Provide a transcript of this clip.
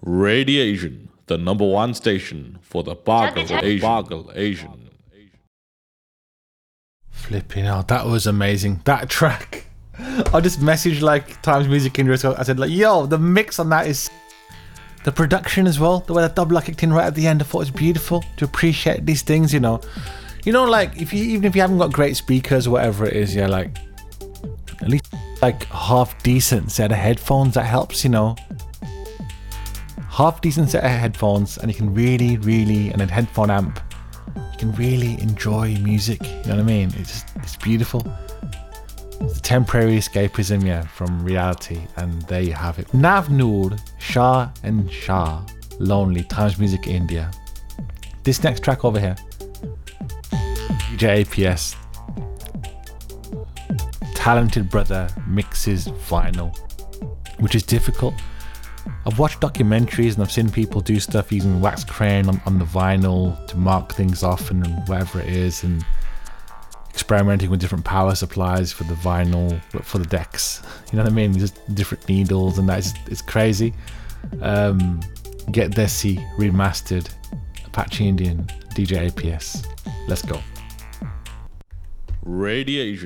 Radiation, the number one station for the Bargle Asian. Flipping out, that was amazing. That track. I just messaged like Times Music Industry. I said like, yo, the mix on that is the production as well. The way that double kicked in right at the end, I thought it was beautiful to appreciate these things. You know, like even if you haven't got great speakers or whatever it is, yeah, like at least like half decent set of headphones that helps. You know, half decent set of headphones, and you can really, and a headphone amp. You can really enjoy music. You know what I mean? It's beautiful. It's a temporary escapism, yeah, from reality, and there you have it. Nav Noor, Shah and Shah, Lonely, Times Music India. This next track over here, DJ APS, talented brother mixes vinyl, which is difficult. I've watched documentaries and I've seen people do stuff using wax crayon on the vinyl to mark things off and whatever it is, and experimenting with different power supplies for the vinyl, for the decks. You know what I mean? Just different needles and that. It's crazy. Get Desi remastered, Apache Indian, DJ APS. Let's go. Radiation.